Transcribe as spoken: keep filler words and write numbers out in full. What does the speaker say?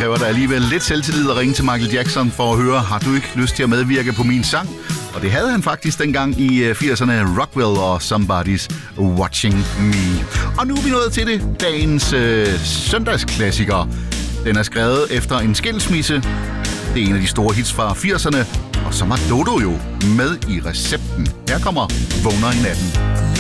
kræver der alligevel lidt selvtillid at ringe til Michael Jackson for at høre, har du ikke lyst til at medvirke på min sang? Og det havde han faktisk dengang i firserne, Rockwell og Somebody's Watching Me. Og nu er vi nået til det, dagens øh, søndagsklassiker. Den er skrevet efter en skilsmisse. Det er en af de store hits fra firserne, og så var Dodo jo med i recepten. Her kommer Vågner i natten.